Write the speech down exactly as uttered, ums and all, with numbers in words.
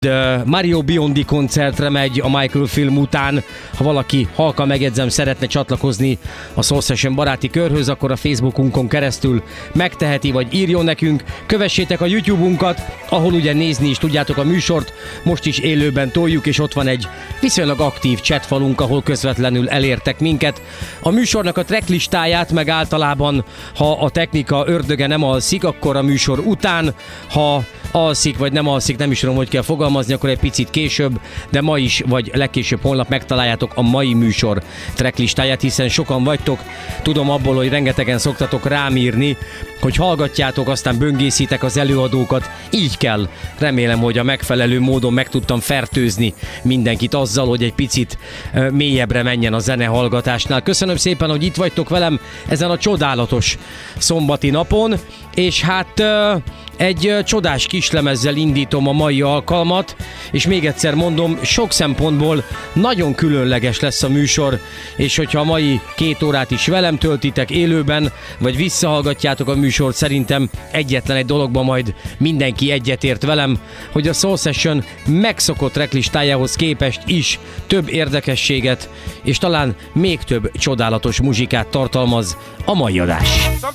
Mario Biondi koncertre megy a Michael film után. Ha valaki, halkan megjegyzem, szeretne csatlakozni a Soul Session baráti körhöz, akkor a Facebookunkon keresztül megteheti, vagy írjon nekünk. Kövessétek a YouTube-unkat, ahol ugye nézni is tudjátok a műsort. Most is élőben toljuk, és ott van egy viszonylag aktív chatfalunk, ahol közvetlenül elértek minket. A műsornak a tracklistáját meg általában, ha a technika ördöge nem alszik, akkor a műsor után, ha alszik vagy nem alszik, nem is tudom, hogy kell fogalmazni, akkor egy picit később, de ma is, vagy legkésőbb holnap megtaláljátok a mai műsor tracklistáját, hiszen sokan vagytok, tudom abból, hogy rengetegen szoktatok rám írni, hogy hallgatjátok, aztán böngészitek az előadókat, így kell. Remélem, hogy a megfelelő módon meg tudtam fertőzni mindenkit azzal, hogy egy picit mélyebbre menjen a zenehallgatásnál. Köszönöm szépen, hogy itt vagytok velem ezen a csodálatos szombati napon, és hát egy csodás kislemezzel indítom a mai alkalmat, és még egyszer mondom, sok szempontból nagyon különleges lesz a műsor, és hogyha a mai két órát is velem töltitek élőben, vagy visszahallgatjátok a műsort, szerintem egyetlen egy dologban majd mindenki egyetért velem, hogy a Soul Session megszokott tracklistájához képest is több érdekességet, és talán még több csodálatos muzsikát tartalmaz a mai adás.